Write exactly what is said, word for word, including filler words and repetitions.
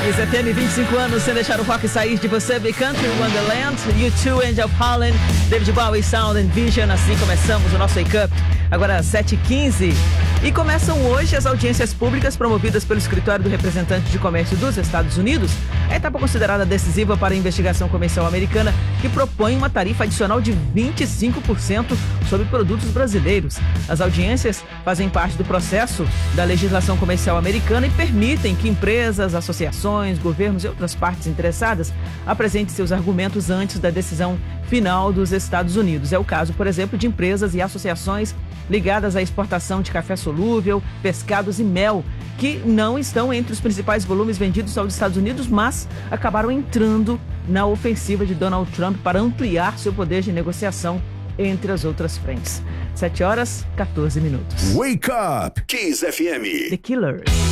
Kiss F M, vinte e cinco anos sem deixar o rock sair de você. Big Country, Wonderland, U dois, Angel Fallen, David Bowie, Sound and Vision. Assim começamos o nosso Wake Up. Agora sete e quinze. E começam hoje as audiências públicas promovidas pelo Escritório do Representante de Comércio dos Estados Unidos. A etapa considerada decisiva para a investigação comercial americana, que propõe uma tarifa adicional de vinte e cinco por cento sobre produtos brasileiros. As audiências fazem parte do processo da legislação comercial americana e permitem que empresas, associações, governos e outras partes interessadas apresentem seus argumentos antes da decisão final dos Estados Unidos. É o caso, por exemplo, de empresas e associações ligadas à exportação de café solúvel, pescados e mel, que não estão entre os principais volumes vendidos aos Estados Unidos, mas acabaram entrando na ofensiva de Donald Trump para ampliar seu poder de negociação entre as outras frentes. sete horas, quatorze minutos. Wake Up, Kiss F M. The Killers.